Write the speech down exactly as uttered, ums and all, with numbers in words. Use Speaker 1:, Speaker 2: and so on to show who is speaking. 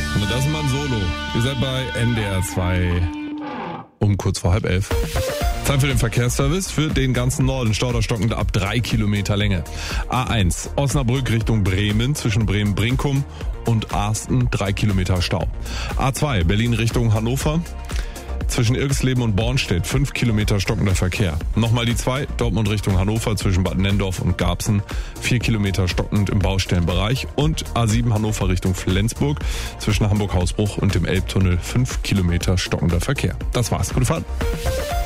Speaker 1: Und das ist mal ein Solo. Ihr seid bei N D R zwei um kurz vor halb elf. Zeit für den Verkehrsservice für den ganzen Norden. Stau oder stockend ab drei Kilometer Länge. A eins, Osnabrück Richtung Bremen, zwischen Bremen-Brinkum und Arsten, drei Kilometer Stau. A zwei, Berlin Richtung Hannover, zwischen Irxleben und Bornstedt, fünf Kilometer stockender Verkehr. Nochmal die zwei, Dortmund Richtung Hannover, zwischen Bad Nendorf und Garbsen, vier Kilometer stockend im Baustellenbereich. Und A sieben Hannover Richtung Flensburg, zwischen Hamburg-Hausbruch und dem Elbtunnel, fünf Kilometer stockender Verkehr. Das war's. Gute Fahrt.